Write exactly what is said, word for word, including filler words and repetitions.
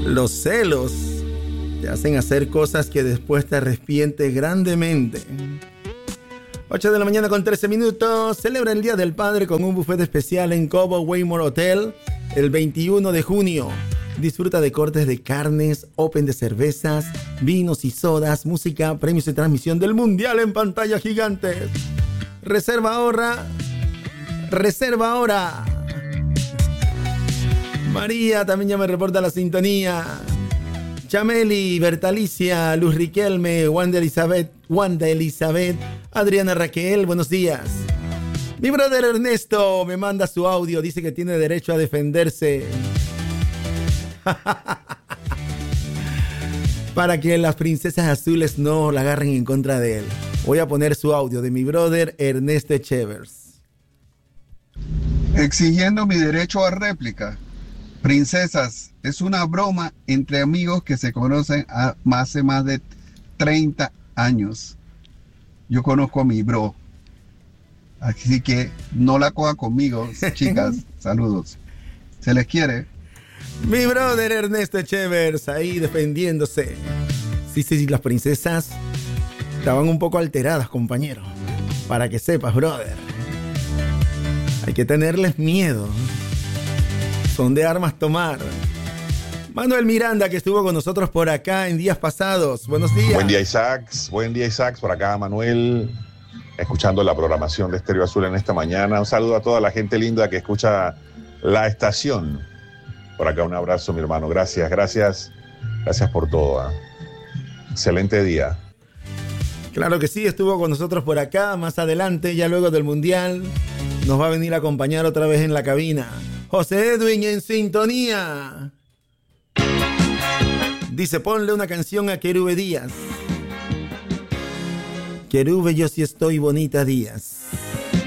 Los celos te hacen hacer cosas que después te arrepientes grandemente. ocho de la mañana con trece minutos. Celebra el Día del Padre con un buffet especial en Cobo Waymore Hotel el veintiuno de junio. Disfruta de cortes de carnes, open de cervezas, vinos y sodas, música, premios y transmisión del Mundial en pantalla gigante. Reserva ahora. Reserva ahora. María también ya me reporta la sintonía. Chameli, Bertalicia, Luz Riquelme, Wanda Elizabeth, Wanda Elizabeth, Adriana Raquel, buenos días. Mi brother Ernesto me manda su audio, dice que tiene derecho a defenderse. Para que las princesas azules no la agarren en contra de él. Voy a poner su audio de mi brother Ernesto Echevers. Exigiendo mi derecho a réplica. Princesas, es una broma entre amigos que se conocen hace más de treinta años. Yo conozco a mi bro. Así que no la coja conmigo, chicas. Saludos. Se les quiere. Mi brother Ernesto Echevers ahí defendiéndose. Sí, sí, sí, las princesas estaban un poco alteradas, compañero. Para que sepas, brother. Hay que tenerles miedo. Son de armas tomar. Manuel Miranda, que estuvo con nosotros por acá en días pasados. Buenos días. Buen día, Isaac. Buen día, Isaac. Por acá, Manuel, escuchando la programación de Estéreo Azul en esta mañana. Un saludo a toda la gente linda que escucha la estación. Por acá un abrazo, mi hermano. Gracias, gracias. Gracias por todo. ¿eh? Excelente día. Claro que sí, estuvo con nosotros por acá. Más adelante, ya luego del Mundial, nos va a venir a acompañar otra vez en la cabina. José Edwin en sintonía. Dice, ponle una canción a Querube Díaz. Querube, yo sí estoy bonita Díaz.